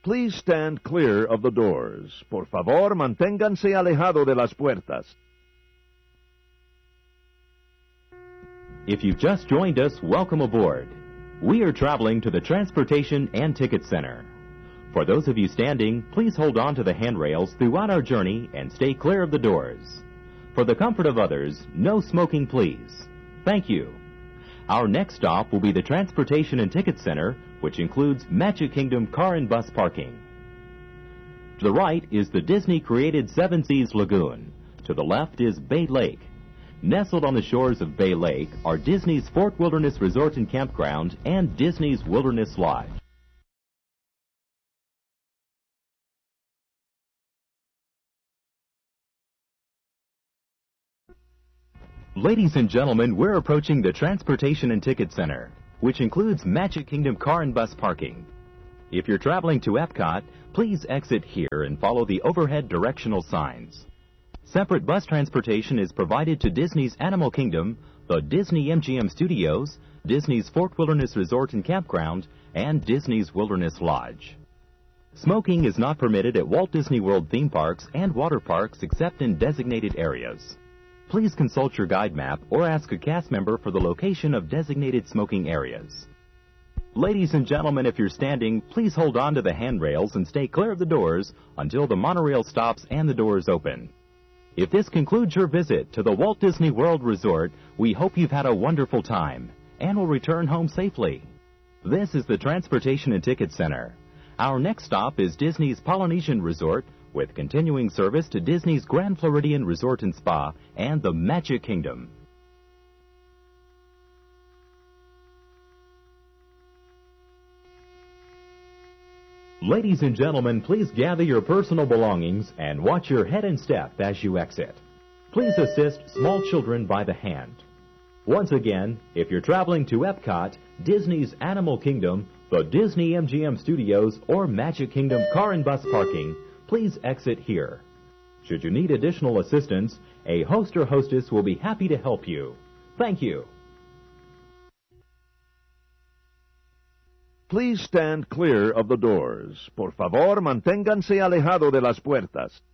Please stand clear of the doors. Por favor, manténganse alejado de las puertas. If you've just joined us, welcome aboard. We are traveling to the Transportation and Ticket Center. For those of you standing, please hold on to the handrails throughout our journey and stay clear of the doors. For the comfort of others, no smoking, please. Thank you. Our next stop will be the Transportation and Ticket Center, which includes Magic Kingdom car and bus parking. To the right is the Disney-created Seven Seas Lagoon. To the left is Bay Lake. Nestled on the shores of Bay Lake are Disney's Fort Wilderness Resort and Campground and Disney's Wilderness Lodge. Ladies and gentlemen, we're approaching the Transportation and Ticket Center, which includes Magic Kingdom car and bus parking. If you're traveling to Epcot, please exit here and follow the overhead directional signs. Separate bus transportation is provided to Disney's Animal Kingdom, the Disney MGM Studios, Disney's Fort Wilderness Resort and Campground, and Disney's Wilderness Lodge. Smoking is not permitted at Walt Disney World theme parks and water parks except in designated areas. Please consult your guide map or ask a cast member for the location of designated smoking areas. Ladies and gentlemen, if you're standing, please hold on to the handrails and stay clear of the doors until the monorail stops and the doors open. If this concludes your visit to the Walt Disney World Resort, we hope you've had a wonderful time and will return home safely. This is the Transportation and Ticket Center. Our next stop is Disney's Polynesian Resort, with continuing service to Disney's Grand Floridian Resort and Spa and the Magic Kingdom. Ladies and gentlemen, please gather your personal belongings and watch your head and step as you exit. Please assist small children by the hand. Once again, if you're traveling to Epcot, Disney's Animal Kingdom, the Disney MGM Studios, or Magic Kingdom car and bus parking, please exit here. Should you need additional assistance, a host or hostess will be happy to help you. Thank you. Please stand clear of the doors. Por favor, manténganse alejado de las puertas.